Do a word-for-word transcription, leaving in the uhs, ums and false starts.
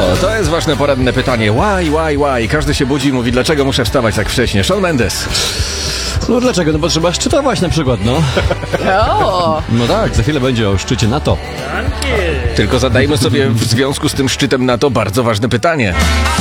To jest ważne poranne pytanie. Why, why, why? Każdy się budzi i mówi, dlaczego muszę wstawać tak wcześnie. Shawn Mendes. No dlaczego? No bo trzeba szczytować na przykład, no. O! No tak, za chwilę będzie o szczycie NATO. Tylko zadajmy sobie w związku z tym szczytem NATO bardzo ważne pytanie.